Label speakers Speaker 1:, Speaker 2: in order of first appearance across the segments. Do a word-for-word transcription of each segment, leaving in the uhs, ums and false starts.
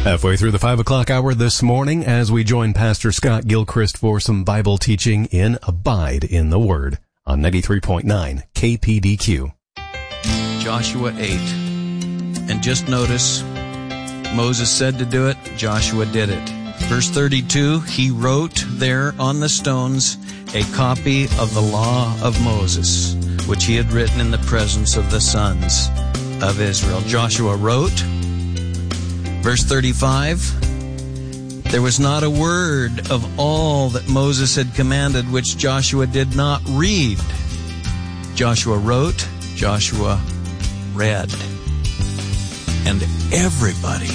Speaker 1: Halfway through the five o'clock hour this morning as we join Pastor Scott Gilchrist for some Bible teaching in Abide in the Word on ninety-three point nine K P D Q.
Speaker 2: Joshua eight. And just notice, Moses said to do it, Joshua did it. Verse thirty-two, he wrote there on the stones a copy of the law of Moses, which he had written in the presence of the sons of Israel. Joshua wrote. Verse thirty-five, there was not a word of all that Moses had commanded which Joshua did not read. Joshua wrote, Joshua read, and everybody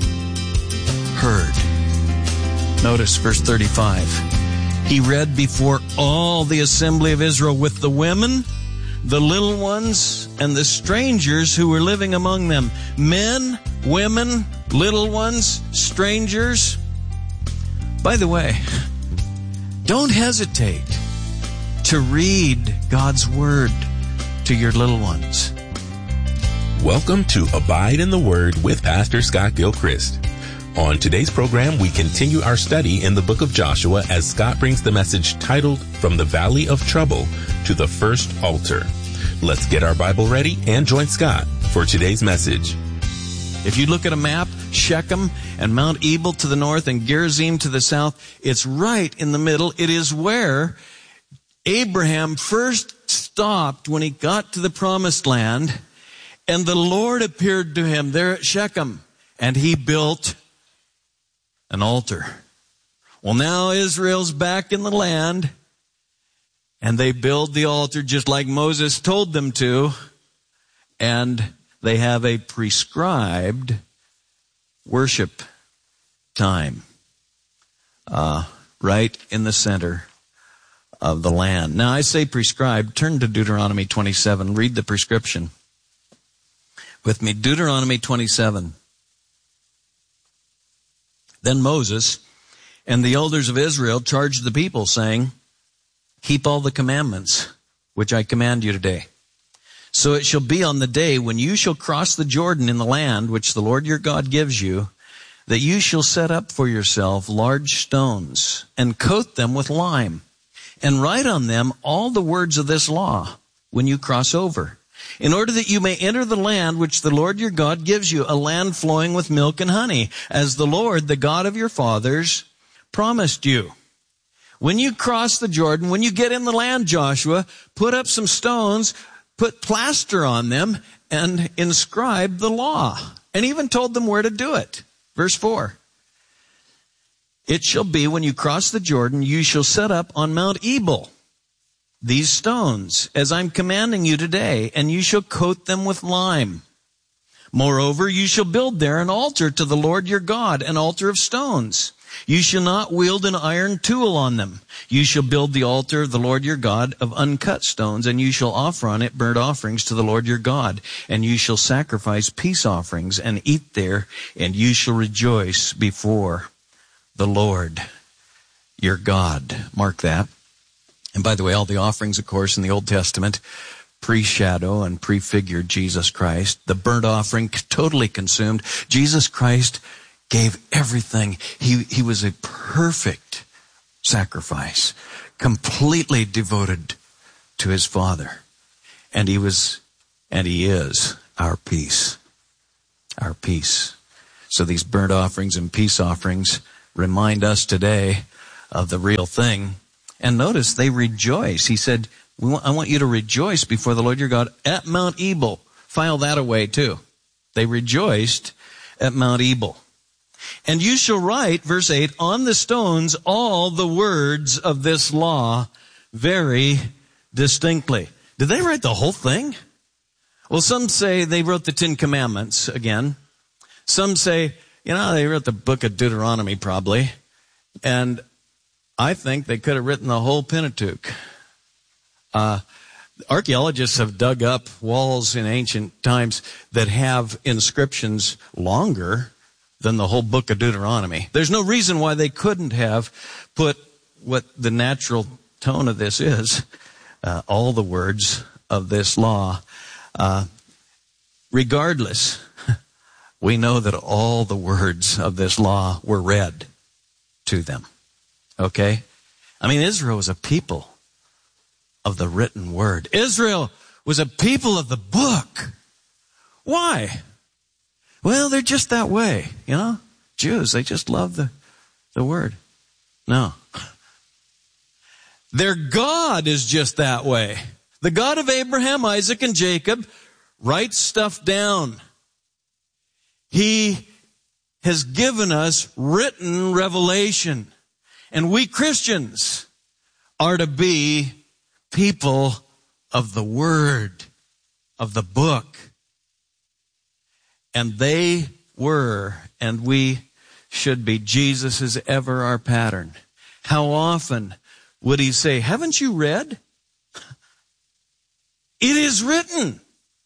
Speaker 2: heard. Notice verse thirty-five. He read before all the assembly of Israel with the women, the little ones, and the strangers who were living among them. Men, women, little ones, strangers. By the way, don't hesitate to read God's Word to your little ones.
Speaker 3: Welcome to Abide in the Word with Pastor Scott Gilchrist. On today's program, we continue our study in the book of Joshua as Scott brings the message titled From the Valley of Trouble to the First Altar. Let's get our Bible ready and join Scott for today's message.
Speaker 2: If you look at a map, Shechem and Mount Ebal to the north and Gerizim to the south, it's right in the middle. It is where Abraham first stopped when he got to the promised land, and the Lord appeared to him there at Shechem, and he built an altar. Well, now Israel's back in the land, and they build the altar just like Moses told them to, and they have a prescribed worship time uh, right in the center of the land. Now, I say prescribed. Turn to Deuteronomy twenty-seven. Read the prescription with me. Deuteronomy twenty-seven. Then Moses and the elders of Israel charged the people, saying, keep all the commandments which I command you today. So it shall be on the day when you shall cross the Jordan in the land which the Lord your God gives you, that you shall set up for yourself large stones and coat them with lime, and write on them all the words of this law when you cross over, in order that you may enter the land which the Lord your God gives you, a land flowing with milk and honey, as the Lord, the God of your fathers, promised you. When you cross the Jordan, when you get in the land, Joshua, put up some stones, put plaster on them, and inscribe the law. And even told them where to do it. Verse four. It shall be when you cross the Jordan, you shall set up on Mount Ebal these stones, as I'm commanding you today, and you shall coat them with lime. Moreover, you shall build there an altar to the Lord your God, an altar of stones. You shall not wield an iron tool on them. You shall build the altar of the Lord your God of uncut stones, and you shall offer on it burnt offerings to the Lord your God. And you shall sacrifice peace offerings and eat there, and you shall rejoice before the Lord your God. Mark that. And by the way, all the offerings, of course, in the Old Testament pre-shadow and prefigured Jesus Christ. The burnt offering totally consumed. Jesus Christ gave everything. He, he was a perfect sacrifice, completely devoted to his Father. And he was, and he is our peace, our peace. So these burnt offerings and peace offerings remind us today of the real thing. And notice they rejoice. He said, we want, I want you to rejoice before the Lord your God at Mount Ebal. File that away too. They rejoiced at Mount Ebal. And you shall write, verse eight, on the stones all the words of this law very distinctly. Did they write the whole thing? Well, some say they wrote the Ten Commandments again. Some say, you know, they wrote the book of Deuteronomy probably. And I think they could have written the whole Pentateuch. Uh, archaeologists have dug up walls in ancient times that have inscriptions longer than the whole book of Deuteronomy. There's no reason why they couldn't have put what the natural tone of this is, uh, all the words of this law. Uh, regardless, we know that all the words of this law were read to them. Okay? I mean, Israel was a people of the written word. Israel was a people of the book. Why? Well, they're just that way, you know? Jews, they just love the, the word. No. Their God is just that way. The God of Abraham, Isaac, and Jacob writes stuff down. He has given us written revelation. And we Christians are to be people of the word, of the book. And they were, and we should be. Jesus is ever our pattern. How often would he say, haven't you read? It is written.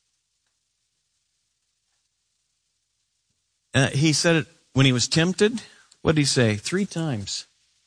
Speaker 2: Uh, he said it when he was tempted. What did he say? Three times.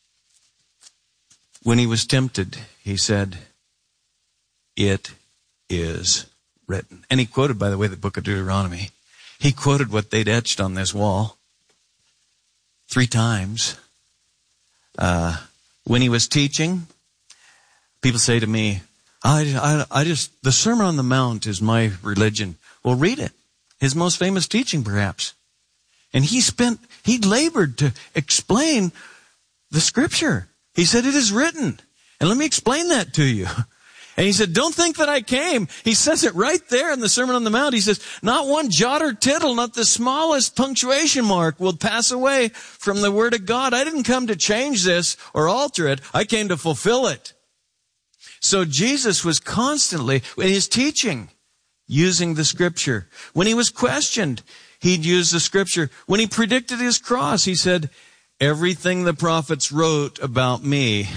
Speaker 2: When he was tempted, he said, it is written. And he quoted, by the way, the book of Deuteronomy. He quoted what they'd etched on this wall three times. Uh, when he was teaching, people say to me, I, I, I just, the Sermon on the Mount is my religion. Well, read it. His most famous teaching, perhaps. And he spent, he labored to explain the scripture. He said, it is written. And let me explain that to you. And he said, don't think that I came. He says it right there in the Sermon on the Mount. He says, not one jot or tittle, not the smallest punctuation mark will pass away from the word of God. I didn't come to change this or alter it. I came to fulfill it. So Jesus was constantly, in his teaching, using the scripture. When he was questioned, he'd use the scripture. When he predicted his cross, he said, everything the prophets wrote about me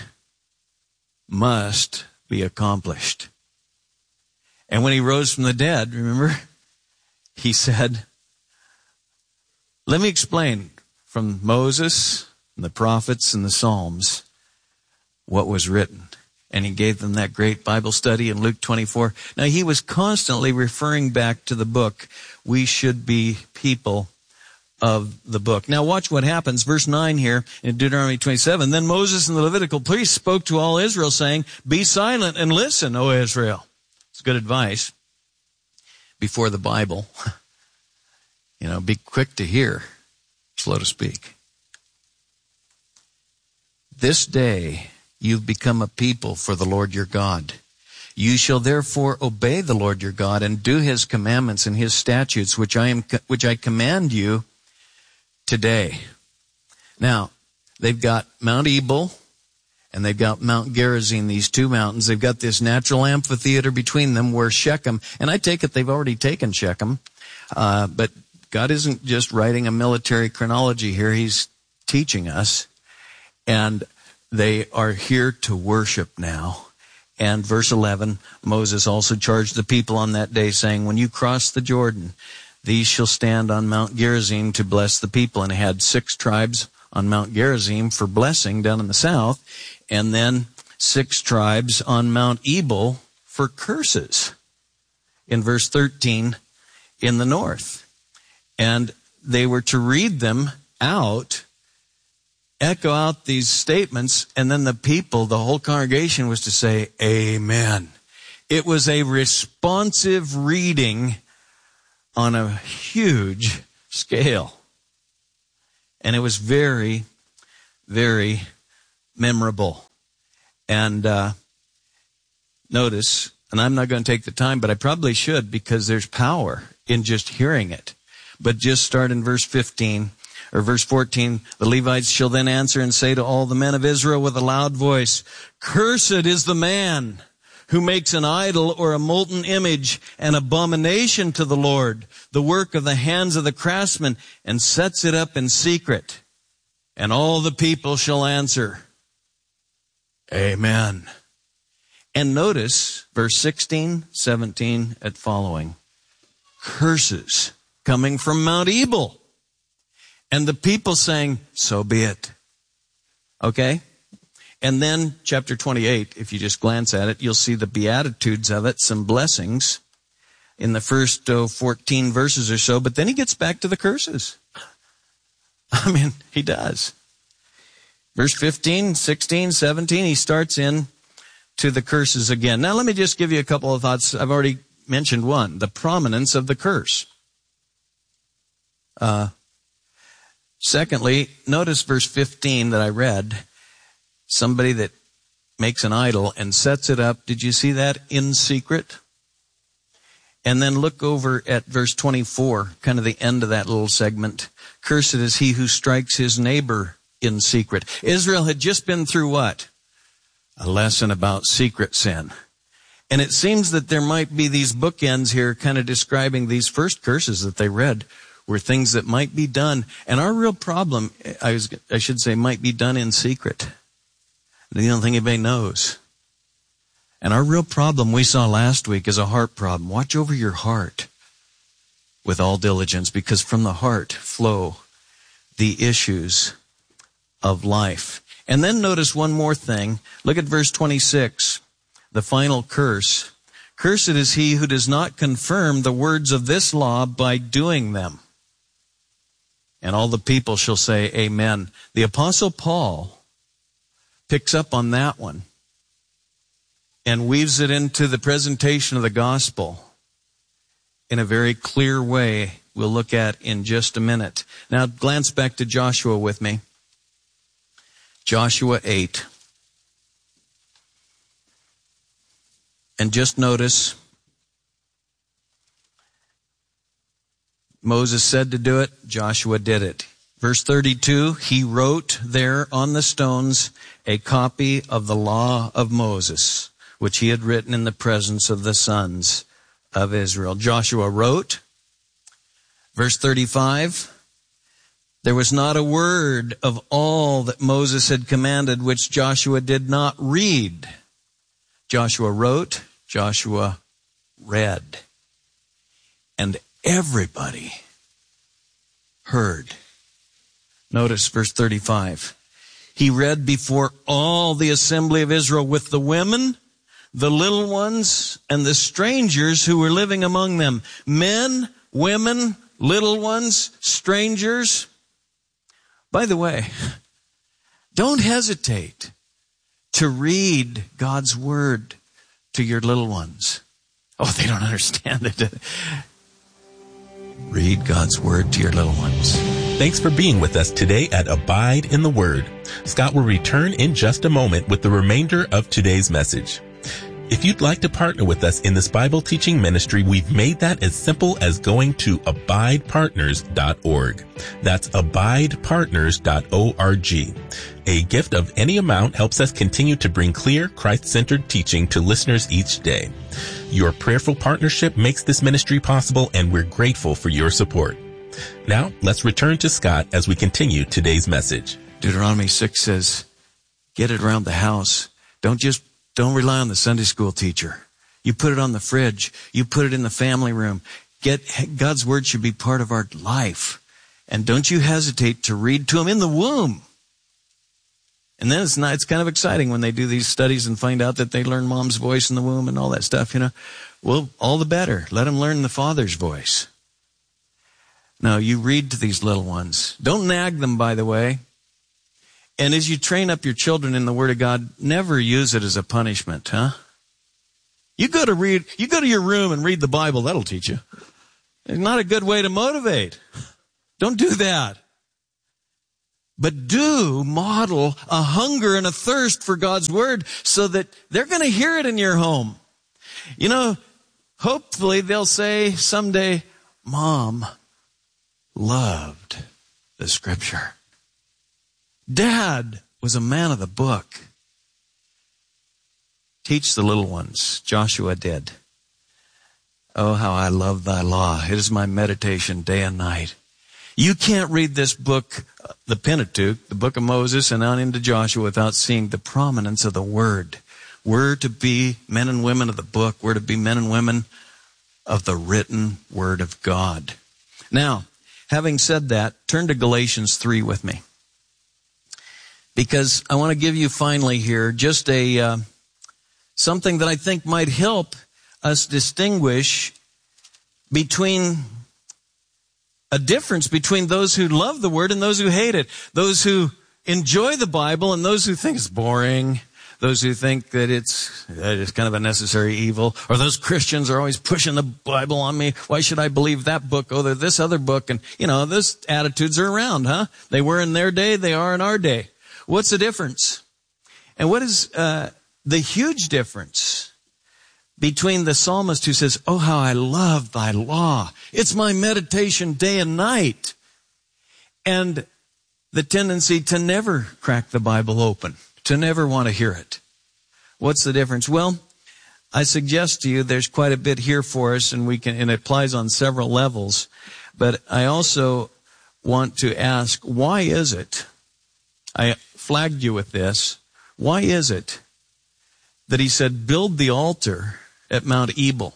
Speaker 2: must be accomplished. And when he rose from the dead, remember, he said, let me explain from Moses and the prophets and the Psalms what was written. And he gave them that great Bible study in Luke twenty-four. Now, he was constantly referring back to the book. We should be people of the book. Now, watch what happens. Verse nine here in Deuteronomy twenty-seven. Then Moses and the Levitical priests spoke to all Israel, saying, be silent and listen, O Israel. It's good advice before the Bible. You know, be quick to hear, slow to speak. This day you've become a people for the Lord your God. You shall therefore obey the Lord your God and do his commandments and his statutes, which I am, which I command you today. Now, they've got Mount Ebal and they've got Mount Gerizim, these two mountains. They've got this natural amphitheater between them where Shechem, and I take it they've already taken Shechem, uh, but God isn't just writing a military chronology here. He's teaching us. And they are here to worship now. And verse eleven, Moses also charged the people on that day, saying, when you cross the Jordan, these shall stand on Mount Gerizim to bless the people. And it had six tribes on Mount Gerizim for blessing down in the south, and then six tribes on Mount Ebal for curses in verse thirteen in the north. And they were to read them out, echo out these statements, and then the people, the whole congregation, was to say, amen. It was a responsive reading on a huge scale. And it was very, very memorable. And uh, notice, and I'm not going to take the time, but I probably should, because there's power in just hearing it. But just start in verse fifteen. Or verse fourteen, the Levites shall then answer and say to all the men of Israel with a loud voice, cursed is the man who makes an idol or a molten image, an abomination to the Lord, the work of the hands of the craftsman, and sets it up in secret. And all the people shall answer, amen. And notice verse sixteen, seventeen, and following. Curses coming from Mount Ebal. And the people saying, so be it. Okay? And then chapter twenty-eight, if you just glance at it, you'll see the beatitudes of it, some blessings. in the first oh, fourteen verses or so, but then he gets back to the curses. I mean, he does. Verse fifteen, sixteen, seventeen, he starts in to the curses again. Now, let me just give you a couple of thoughts. I've already mentioned one, the prominence of the curse. Uh, secondly, notice verse fifteen that I read. Somebody that makes an idol and sets it up. Did you see that? In secret. And then look over at verse twenty-four, kind of the end of that little segment. Cursed is he who strikes his neighbor in secret. Israel had just been through what? A lesson about secret sin. And it seems that there might be these bookends here kind of describing these first curses that they read were things that might be done. And our real problem, I, was, I should say, might be done in secret. You don't think anybody knows. And our real problem we saw last week is a heart problem. Watch over your heart with all diligence, because from the heart flow the issues of life. And then notice one more thing. Look at verse twenty-six, the final curse. Cursed is he who does not confirm the words of this law by doing them. And all the people shall say, Amen. The Apostle Paul picks up on that one and weaves it into the presentation of the gospel in a very clear way we'll look at in just a minute. Now glance back to Joshua with me. Joshua eight. And just notice, Moses said to do it, Joshua did it. Verse thirty-two, he wrote there on the stones a copy of the law of Moses, which he had written in the presence of the sons of Israel. Joshua wrote. Verse thirty-five, there was not a word of all that Moses had commanded which Joshua did not read. Joshua wrote, Joshua read. And everybody heard. Notice verse thirty-five. He read before all the assembly of Israel with the women, the little ones, and the strangers who were living among them. Men, women, little ones, strangers. By the way, don't hesitate to read God's word to your little ones. Oh, they don't understand it. Read God's word to your little ones.
Speaker 3: Thanks for being with us today at Abide in the Word. Scott will return in just a moment with the remainder of today's message. If you'd like to partner with us in this Bible teaching ministry, we've made that as simple as going to abide partners dot org. That's abide partners dot org. A gift of any amount helps us continue to bring clear, Christ-centered teaching to listeners each day. Your prayerful partnership makes this ministry possible, and we're grateful for your support. Now, let's return to Scott as we continue today's message.
Speaker 2: Deuteronomy six says, get it around the house. Don't just, don't rely on the Sunday school teacher. You put it on the fridge. You put it in the family room. Get, God's word should be part of our life. And don't you hesitate to read to them in the womb. And then it's not, it's kind of exciting when they do these studies and find out that they learn mom's voice in the womb and all that stuff, you know. Well, all the better. Let them learn the Father's voice. Now, you read to these little ones. Don't nag them, by the way. And as you train up your children in the Word of God, never use it as a punishment, huh? You go to read, you go to your room and read the Bible, that'll teach you. It's not a good way to motivate. Don't do that. But do model a hunger and a thirst for God's Word so that they're going to hear it in your home. You know, hopefully they'll say someday, Mom loved the Scripture. Dad was a man of the book. Teach the little ones. Joshua did. Oh, how I love thy law. It is my meditation day and night. You can't read this book, the Pentateuch, the book of Moses, and on into Joshua without seeing the prominence of the Word. We're to be men and women of the book. We're to be men and women of the written Word of God. Now, having said that, turn to Galatians three with me. Because I want to give you finally here just a uh, something that I think might help us distinguish between a difference between those who love the word and those who hate it, those who enjoy the Bible and those who think it's boring, those who think that it's, that it's kind of a necessary evil, or those Christians are always pushing the Bible on me. Why should I believe that book over this other book? And, you know, those attitudes are around, huh? They were in their day, they are in our day. What's the difference? And what is uh, the huge difference between the psalmist who says, oh, how I love thy law. It's my meditation day and night. And the tendency to never crack the Bible open, to never want to hear it. What's the difference? Well, I suggest to you there's quite a bit here for us, and we can, and it applies on several levels. But I also want to ask, why is it? I flagged you with this. Why is it that he said, build the altar at Mount Ebal,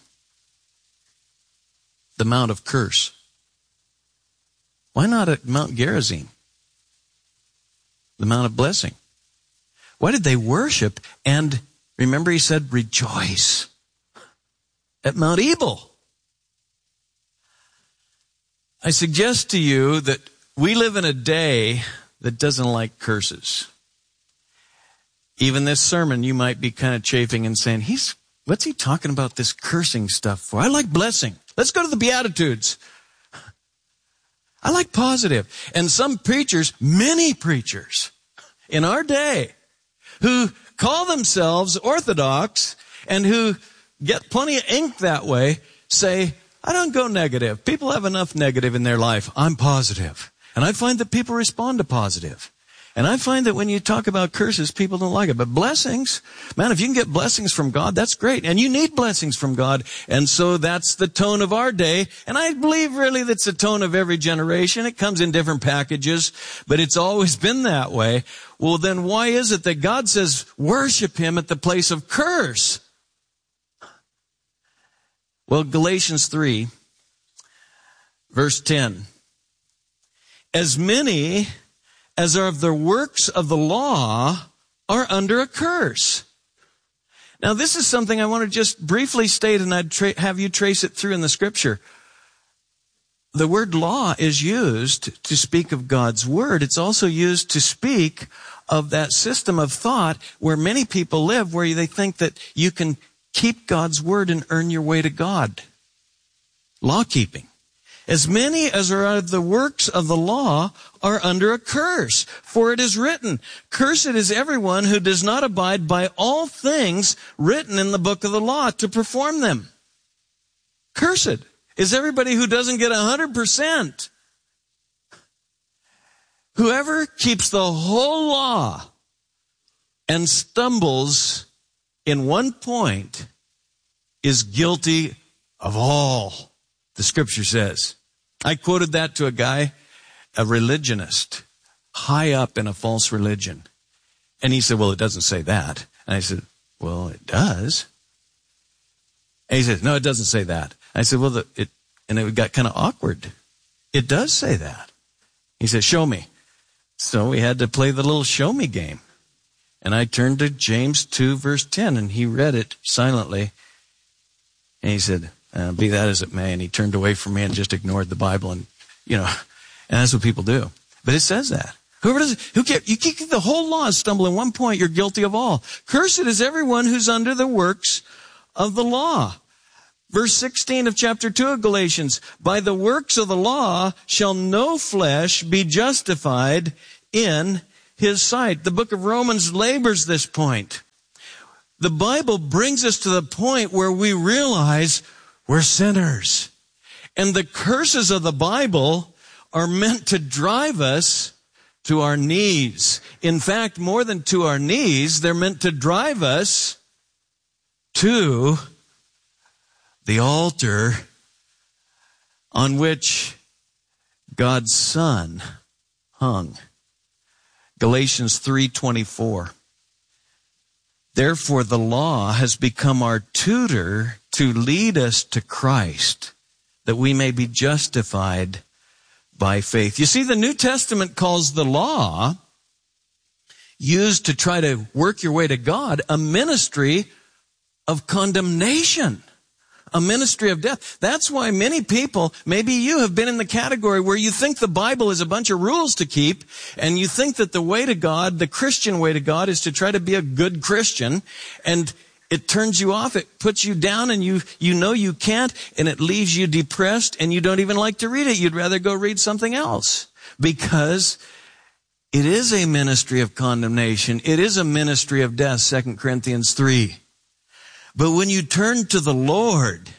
Speaker 2: the Mount of Curse? Why not at Mount Gerizim, the Mount of Blessing? Why did they worship? And remember, he said, rejoice at Mount Ebal. I suggest to you that we live in a day that doesn't like curses. Even this sermon, you might be kind of chafing and saying, he's, what's he talking about this cursing stuff for? I like blessing. Let's go to the Beatitudes. I like positive. And some preachers, many preachers in our day, who call themselves orthodox and who get plenty of ink that way, say, I don't go negative. People have enough negative in their life. I'm positive. And I find that people respond to positive. And I find that when you talk about curses, people don't like it. But blessings, man, if you can get blessings from God, that's great. And you need blessings from God. And so that's the tone of our day. And I believe really that's the tone of every generation. It comes in different packages, but it's always been that way. Well, then why is it that God says worship him at the place of curse? Well, Galatians three, verse ten. As many as are of the works of the law are under a curse. Now, this is something I want to just briefly state, and I'd tra- have you trace it through in the scripture. The word law is used to speak of God's word. It's also used to speak of that system of thought where many people live, where they think that you can keep God's word and earn your way to God. Law keeping. As many as are out of the works of the law are under a curse. For it is written, cursed is everyone who does not abide by all things written in the book of the law to perform them. Cursed is everybody who doesn't get one hundred percent. Whoever keeps the whole law and stumbles in one point is guilty of all, the scripture says. I quoted that to a guy, a religionist, high up in a false religion. And he said, well, it doesn't say that. And I said, well, it does. And he said, no, it doesn't say that. I said, well, the, it, and it got kind of awkward. It does say that. He said, show me. So we had to play the little show me game. And I turned to James two, verse ten, and he read it silently. And he said, Uh, be that as it may, and he turned away from me and just ignored the Bible, and you know, and that's what people do. But it says that whoever does, who keep, you keep the whole law, stumble in one point, you're guilty of all. Cursed is everyone who's under the works of the law. Verse sixteen of chapter two of Galatians: by the works of the law shall no flesh be justified in his sight. The book of Romans labors this point. The Bible brings us to the point where we realize we're sinners. And the curses of the Bible are meant to drive us to our knees. In fact, more than to our knees, they're meant to drive us to the altar on which God's Son hung. Galatians three twenty-four. Therefore, the law has become our tutor to lead us to Christ, that we may be justified by faith. You see, the New Testament calls the law, used to try to work your way to God, a ministry of condemnation. A ministry of death. That's why many people, maybe you have been in the category where you think the Bible is a bunch of rules to keep, and you think that the way to God, the Christian way to God, is to try to be a good Christian, and it turns you off, it puts you down, and you, you know you can't, and it leaves you depressed, and you don't even like to read it. You'd rather go read something else. Because it is a ministry of condemnation. It is a ministry of death, Second Corinthians three. But when you turn to the Lord,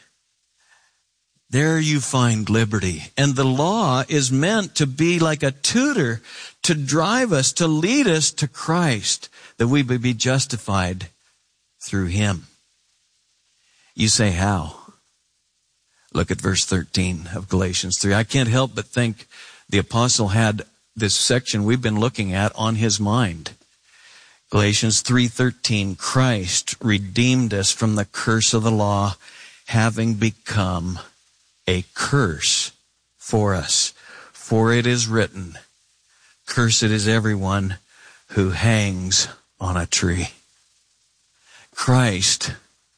Speaker 2: there you find liberty. And the law is meant to be like a tutor to drive us, to lead us to Christ, that we may be justified through Him. You say, how? Look at verse thirteen of Galatians three. I can't help but think the apostle had this section we've been looking at on his mind. Galatians three thirteen, Christ redeemed us from the curse of the law, having become a curse for us. For it is written, cursed is everyone who hangs on a tree. Christ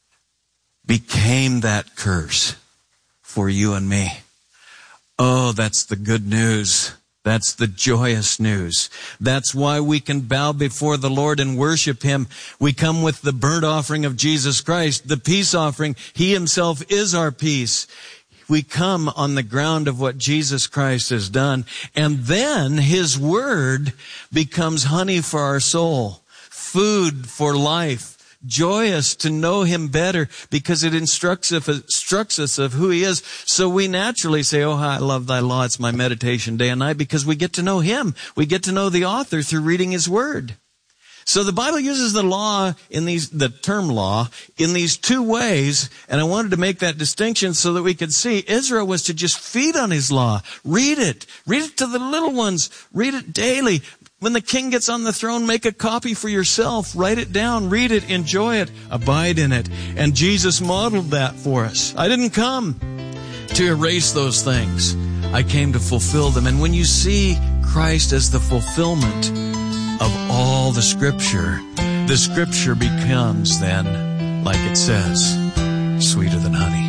Speaker 2: became that curse for you and me. Oh, that's the good news. That's the joyous news. That's why we can bow before the Lord and worship Him. We come with the burnt offering of Jesus Christ, the peace offering. He Himself is our peace. We come on the ground of what Jesus Christ has done. And then His Word becomes honey for our soul, food for life. Joyous to know Him better because it instructs us, instructs us of who He is. So we naturally say, oh, I love Thy law. It's my meditation day and night, because we get to know Him. We get to know the author through reading His Word. So the Bible uses the law in these, the term law, in these two ways. And I wanted to make that distinction so that we could see Israel was to just feed on His law. Read it. Read it to the little ones. Read it daily. When the king gets on the throne, make a copy for yourself. Write it down. Read it. Enjoy it. Abide in it. And Jesus modeled that for us. I didn't come to erase those things. I came to fulfill them. And when you see Christ as the fulfillment of all the Scripture, the Scripture becomes then, like it says, sweeter than honey.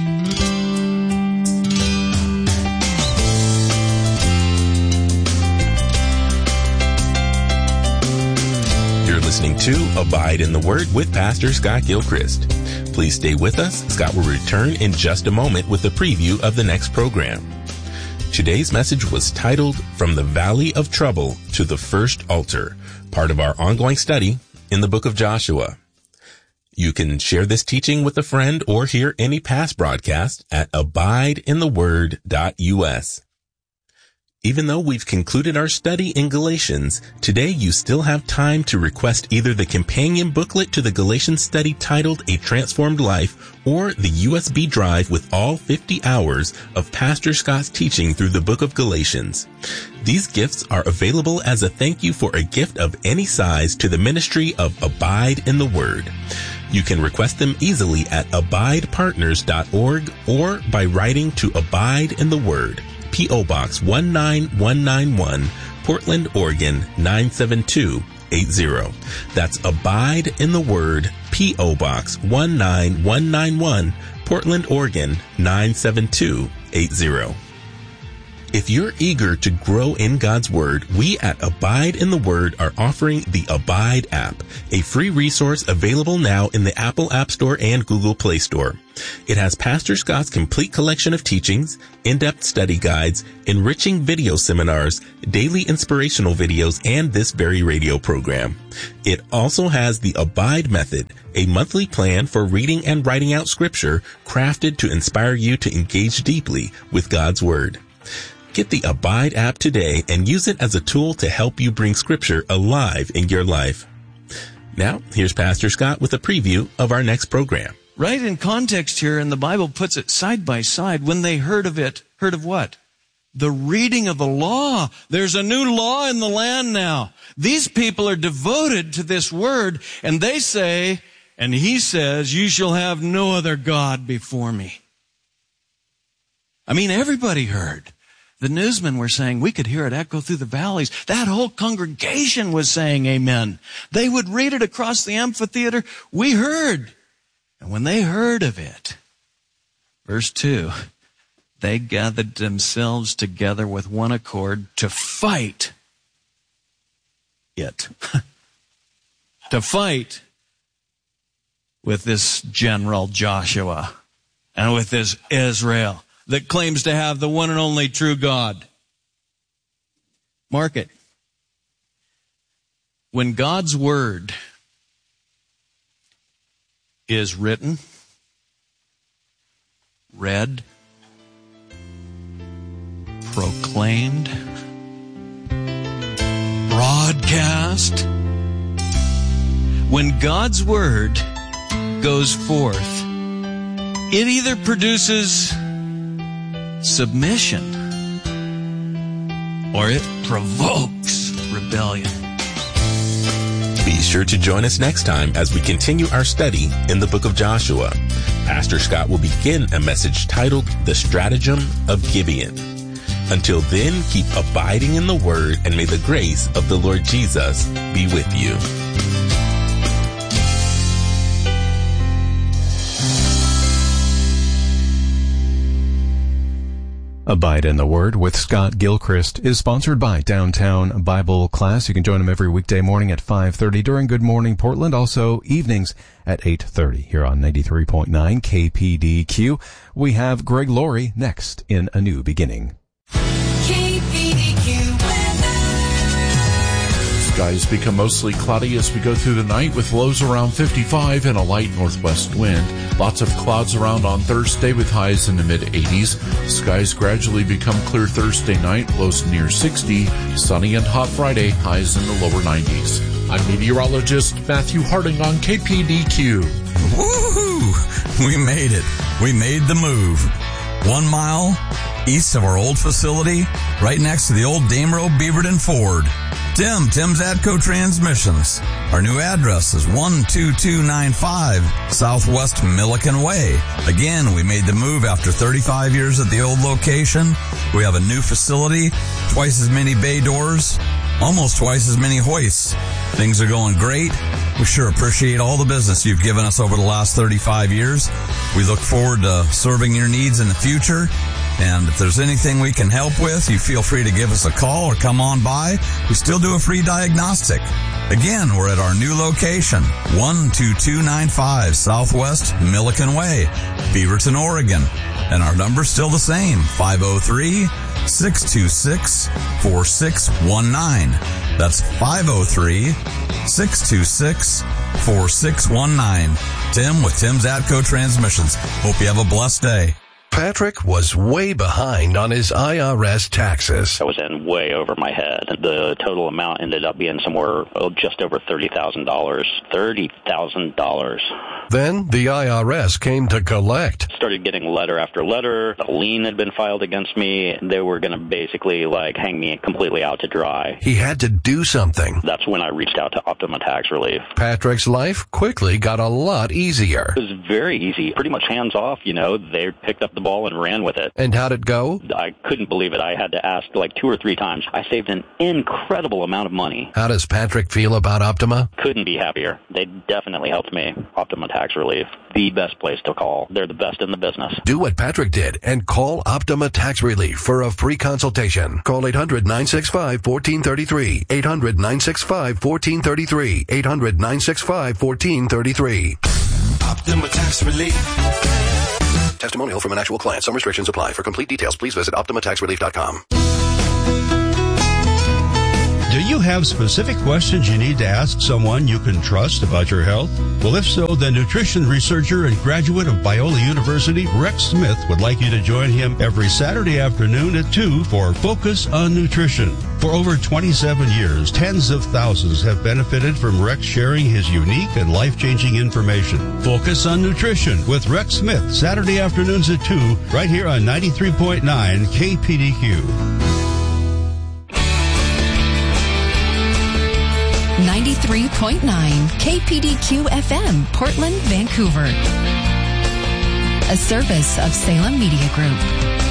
Speaker 3: Listening to Abide in the Word with Pastor Scott Gilchrist. Please stay with us. Scott will return in just a moment with a preview of the next program. Today's message was titled From the Valley of Trouble to the First Altar, part of our ongoing study in the book of Joshua. You can share this teaching with a friend or hear any past broadcast at abide in the word dot U S. Even though we've concluded our study in Galatians, today you still have time to request either the companion booklet to the Galatians study titled A Transformed Life or the U S B drive with all fifty hours of Pastor Scott's teaching through the book of Galatians. These gifts are available as a thank you for a gift of any size to the ministry of Abide in the Word. You can request them easily at abide partners dot org or by writing to Abide in the Word, P O. Box one nine one nine one, Portland, Oregon nine seven two eight zero. That's Abide in the Word, P O. Box one nine one nine one, Portland, Oregon nine seven two eight zero. If you're eager to grow in God's Word, we at Abide in the Word are offering the Abide app, a free resource available now in the Apple App Store and Google Play Store. It has Pastor Scott's complete collection of teachings, in-depth study guides, enriching video seminars, daily inspirational videos, and this very radio program. It also has the Abide Method, a monthly plan for reading and writing out Scripture crafted to inspire you to engage deeply with God's Word. Get the Abide app today and use it as a tool to help you bring Scripture alive in your life. Now, here's Pastor Scott with a preview of our next program.
Speaker 2: Right in context here, and the Bible puts it side by side. When they heard of it, heard of what? The reading of the law. There's a new law in the land now. These people are devoted to this word, and they say, and he says, you shall have no other God before me. I mean, everybody heard. The newsmen were saying, we could hear it echo through the valleys. That whole congregation was saying amen. They would read it across the amphitheater. We heard. And when they heard of it, Verse two, they gathered themselves together with one accord to fight it. To fight with this general Joshua and with this Israel that claims to have the one and only true God. Mark it. When God's word is written, read, proclaimed, broadcast, when God's word goes forth, it either produces submission or it provokes rebellion.
Speaker 3: Be sure to join us next time as we continue our study in the book of Joshua. Pastor Scott will begin a message titled The Stratagem of Gibeon. Until then, keep abiding in the word, and may the grace of the Lord Jesus be with you.
Speaker 1: Abide in the Word with Scott Gilchrist is sponsored by Downtown Bible Class. You can join him every weekday morning at five thirty during Good Morning Portland. Also evenings at eight thirty here on ninety-three point nine K P D Q. We have Greg Laurie next in A New Beginning.
Speaker 4: K P D Q
Speaker 5: Skies become mostly cloudy as we go through the night with lows around fifty-five and a light northwest wind. Lots of clouds around on Thursday with highs in the mid-eighties. Skies gradually become clear Thursday night, lows near sixty. Sunny and hot Friday, highs in the lower nineties. I'm meteorologist Matthew Harding on K P D Q.
Speaker 6: Woohoo! We made it. We made the move. One mile east of our old facility, right next to the old Damerow Beaverton Ford. Tim, Tim's Atco Transmissions. Our new address is one two two nine five Southwest Milliken Way. Again, we made the move after thirty-five years at the old location. We have a new facility, twice as many bay doors, almost twice as many hoists. Things are going great. We sure appreciate all the business you've given us over the last thirty-five years. We look forward to serving your needs in the future. And if there's anything we can help with, you feel free to give us a call or come on by. We still do a free diagnostic. Again, we're at our new location, one two two nine five Southwest Milliken Way, Beaverton, Oregon. And our number's still the same, five oh three, six two six, four six one nine. That's five oh three, six two six, four six one nine. Tim with Tim's Atco Transmissions. Hope you have a blessed day.
Speaker 7: Patrick was way behind on his I R S taxes.
Speaker 8: I was in way over my head. The total amount ended up being somewhere oh, just over thirty thousand dollars. thirty thousand dollars.
Speaker 7: Then the I R S came to collect.
Speaker 8: Started getting letter after letter. A lien had been filed against me. They were going to basically like hang me completely out to dry.
Speaker 7: He had to do something.
Speaker 8: That's when I reached out to Optima Tax Relief.
Speaker 7: Patrick's life quickly got a lot easier.
Speaker 8: It was very easy. Pretty much hands off, you know. They picked up the ball and ran with it.
Speaker 7: And how'd it go?
Speaker 8: I couldn't believe it. I had to ask like two or three times. I saved an incredible amount of money.
Speaker 7: How does Patrick feel about Optima?
Speaker 8: Couldn't be happier. They definitely helped me. Optima Tax Relief, the best place to call. They're the best in the business.
Speaker 7: Do what Patrick did and call Optima Tax Relief for a free consultation. Call eight hundred, nine six five, one four three three. eight hundred, nine six five, one four three three. eight hundred, nine six five, one four three three.
Speaker 9: Optima Tax Relief.
Speaker 7: Testimonial from an actual client. Some restrictions apply. For complete details, please visit optima tax relief dot com.
Speaker 10: Do you have specific questions you need to ask someone you can trust about your health? Well, if so, then nutrition researcher and graduate of Biola University, Rex Smith, would like you to join him every Saturday afternoon at two for Focus on Nutrition. For over twenty-seven years, tens of thousands have benefited from Rex sharing his unique and life-changing information. Focus on Nutrition with Rex Smith, Saturday afternoons at two, right here on ninety-three point nine K P D Q.
Speaker 11: ninety-three point nine K P D Q F M, Portland, Vancouver. A service of Salem Media Group.